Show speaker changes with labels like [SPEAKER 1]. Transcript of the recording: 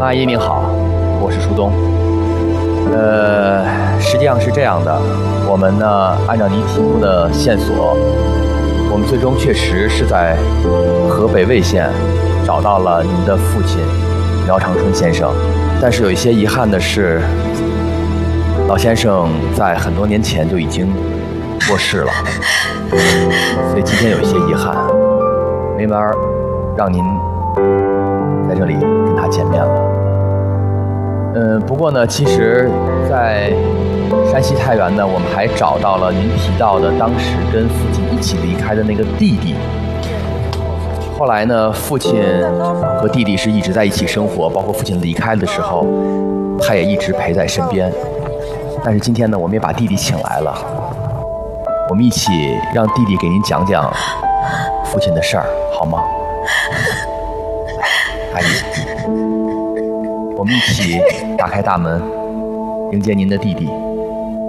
[SPEAKER 1] 阿姨您好，我是舒东。实际上是这样的，我们呢按照您提供的线索，我们最终确实是在河北魏县找到了您的父亲苗长春先生，但是有一些遗憾的是，老先生在很多年前就已经过世了，所以今天有一些遗憾，没法让您在这里跟他见面了。不过呢，其实，在山西太原呢，我们还找到了您提到的当时跟父亲一起离开的那个弟弟。后来呢，父亲和弟弟是一直在一起生活，包括父亲离开的时候，他也一直陪在身边。但是今天呢，我们也把弟弟请来了，我们一起让弟弟给您讲讲父亲的事儿，好吗？阿姨，我们一起打开大门，迎接您的弟弟。